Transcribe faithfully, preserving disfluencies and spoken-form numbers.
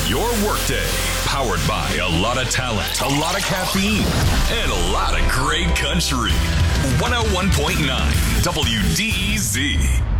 Your workday, powered by a lot of talent, a lot of caffeine, and a lot of great country. one oh one point nine W D E Z.